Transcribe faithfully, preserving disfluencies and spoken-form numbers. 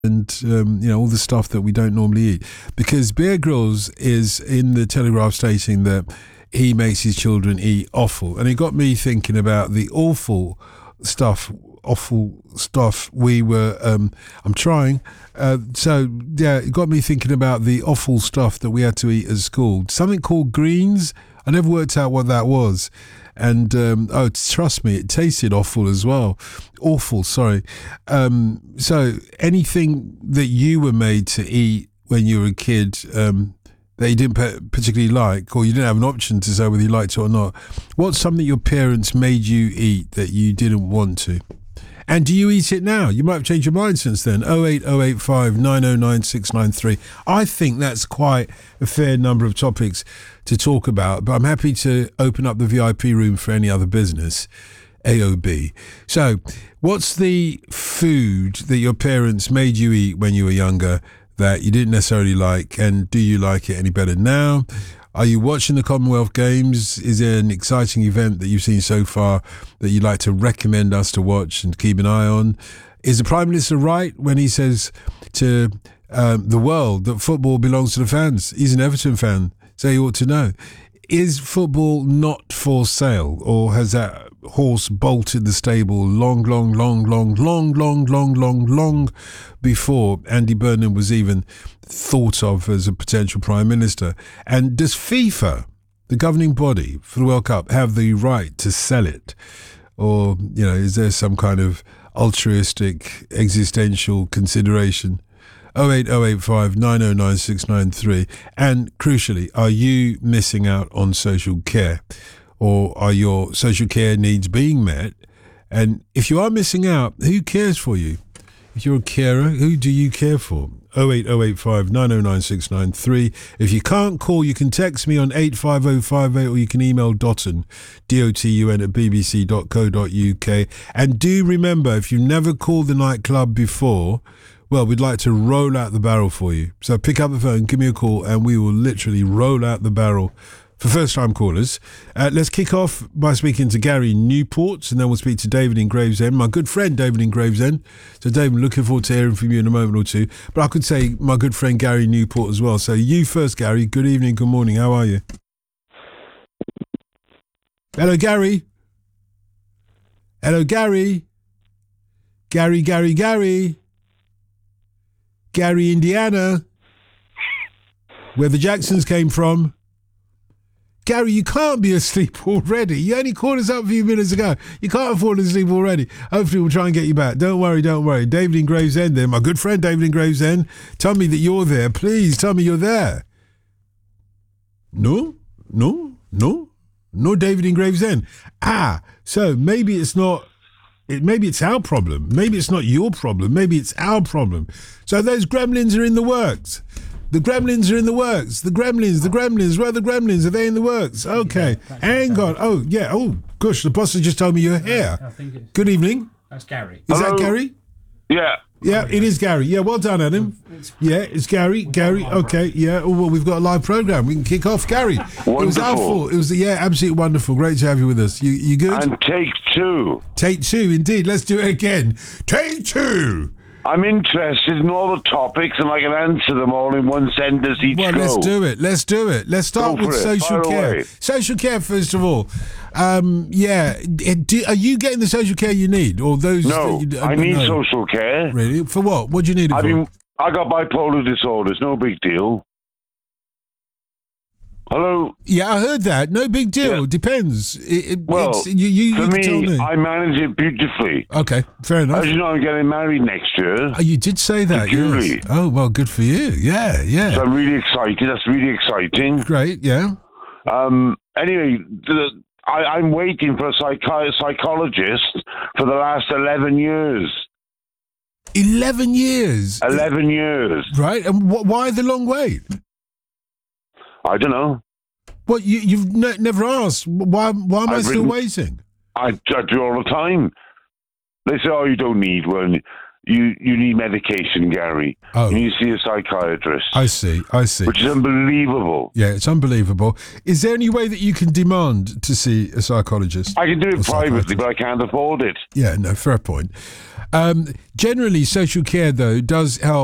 and um, you know, all the stuff that we don't normally eat. Because Bear Grylls is in the Telegraph stating that he makes his children eat offal, and it got me thinking about the awful stuff, awful stuff we were. Um, I'm trying. Uh, so yeah, it got me thinking about the awful stuff that we had to eat at school. Something called greens. I never worked out what that was. And, um, oh, trust me, it tasted awful as well. Awful, sorry. Um, so anything that you were made to eat when you were a kid um, that you didn't particularly like, or you didn't have an option to say whether you liked it or not, what's something your parents made you eat that you didn't want to? And do you eat it now? You might have changed your mind since then. oh eight oh eight five nine oh nine six nine three. I think that's quite a fair number of topics to talk about, but I'm happy to open up the V I P room for any other business, A O B. So, what's the food that your parents made you eat when you were younger that you didn't necessarily like, and do you like it any better now? Are you watching the Commonwealth Games? Is there an exciting event that you've seen so far that you'd like to recommend us to watch and keep an eye on? Is the Prime Minister right when he says to um, the world that football belongs to the fans? He's an Everton fan, so he ought to know. Is football not for sale, or has that horse bolted the stable long, long, long, long, long, long, long, long, long before Andy Burnham was even thought of as a potential Prime Minister? And does FIFA, the governing body for the World Cup, have the right to sell it? Or, you know, is there some kind of altruistic existential consideration? oh eight oh eight five nine oh nine six nine three. And crucially, are you missing out on social care, or are your social care needs being met? And if you are missing out, who cares for you? If you're a carer, who do you care for? oh eight oh eight five nine oh nine six nine three. If you can't call, you can text me on eight five oh five eight, or you can email Dotun, D O T U N, at b b c dot co dot u k. And do remember, if you've never called the nightclub before, well, we'd like to roll out the barrel for you. So pick up the phone, give me a call, and we will literally roll out the barrel for first-time callers. Uh, let's kick off by speaking to Gary Newport, and then we'll speak to David in Gravesend, my good friend David in Gravesend. So, David, looking forward to hearing from you in a moment or two. But I could say my good friend Gary Newport as well. So you first, Gary. Good evening, good morning. How are you? Hello, Gary. Hello, Gary. Gary, Gary, Gary. Gary, Indiana, where the Jacksons came from. Gary, you can't be asleep already. You only called us up a few minutes ago. You can't afford to sleep already. Hopefully we'll try and get you back. Don't worry, don't worry. David in Gravesend there, my good friend David in Gravesend. Tell me that you're there. Please tell me you're there. No, no, no, no David in Gravesend. Ah, so maybe it's not... It, maybe it's our problem. Maybe it's not your problem. Maybe it's our problem. So those gremlins are in the works. The gremlins are in the works. The gremlins, the gremlins. Where are the gremlins? Are they in the works? Okay. Yeah, hang on. Oh, yeah. Oh, gosh. The boss has just told me you're here. I think it's, Good evening. That's Gary. Is Hello? that Gary? Yeah. Yeah, it is Gary. Yeah, well done, Adam. Yeah, it's Gary. Gary, okay. Yeah, oh, well, we've got a live programme. We can kick off. Gary, Wonderful. It was our fault. It was, yeah, absolutely wonderful. Great to have you with us. You, you good? And take two. Take two, indeed. Let's do it again. Take two. I'm interested in all the topics, and I can answer them all in one sentence each Well, go. let's do it. Let's do it. Let's start Go with for it. social Fire care. away. Social care, first of all. Um, yeah. Do, are you getting the social care you need, or those? No, that you, I need no. social care. Really? For what? What do you need it I for? mean, I got bipolar disorders. No big deal. Hello. Yeah, I heard that. No big deal. Yeah. Depends. It, it, Well, it's, you, you, for you can tell me, me. I manage it beautifully. Okay, fair enough. As you know, I'm getting married next year. Oh, you did say that, To Julie. yes. Oh, well, good for you. Yeah, yeah. So I'm really excited. That's really exciting. Great, yeah. Um, anyway, the, I, I'm waiting for a psychi- psychologist for the last eleven years. Eleven years. eleven years. Right, and wh- why the long wait? I don't know. What, you, you've ne- never asked? Why, why am I I've still written- waiting? I, I do all the time. They say, oh, you don't need one. you, you need medication, Gary. Oh. You need to see a psychiatrist. I see, I see. Which is unbelievable. Yeah, it's unbelievable. Is there any way that you can demand to see a psychologist? I can do it privately, but I can't afford it. Yeah, no, fair point. Um, generally, social care, though, does help